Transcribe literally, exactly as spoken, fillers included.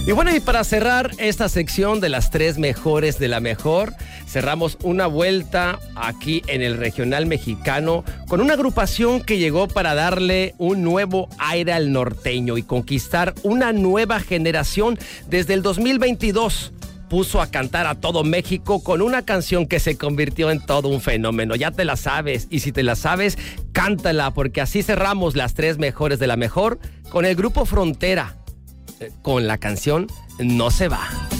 Y bueno, y para cerrar esta sección de las tres mejores de la mejor, cerramos una vuelta aquí en el regional mexicano con una agrupación que llegó para darle un nuevo aire al norteño y conquistar una nueva generación. Desde el dos mil veintidós puso a cantar a todo México con una canción que se convirtió en todo un fenómeno. Ya te la sabes, y si te la sabes, cántala, porque así cerramos las tres mejores de la mejor con el grupo Frontera, con la canción No se va.